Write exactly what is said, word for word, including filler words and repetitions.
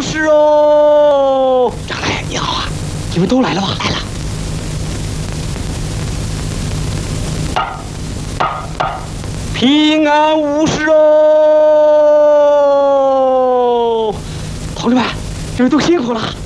事哦！ 张来，你好啊！ 你们都来了吧？ 来了。 平安无事哦！同志们，你们都辛苦了。